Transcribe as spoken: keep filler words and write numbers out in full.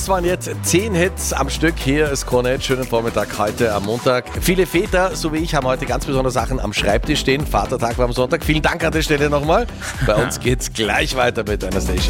Das waren jetzt zehn Hits am Stück. Hier ist Krone Hit. Schönen Vormittag heute am Montag. Viele Väter, so wie ich, haben heute ganz besondere Sachen am Schreibtisch stehen. Vatertag war am Sonntag. Vielen Dank an der Stelle nochmal. Bei uns geht's gleich weiter mit einer Station.